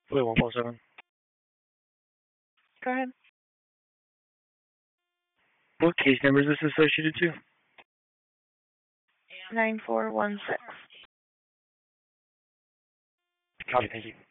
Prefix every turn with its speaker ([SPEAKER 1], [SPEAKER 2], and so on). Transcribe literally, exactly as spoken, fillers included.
[SPEAKER 1] Wait, one four seven.
[SPEAKER 2] Go ahead.
[SPEAKER 1] What case number is this associated to?
[SPEAKER 2] nine four one six.
[SPEAKER 1] Copy, thank you.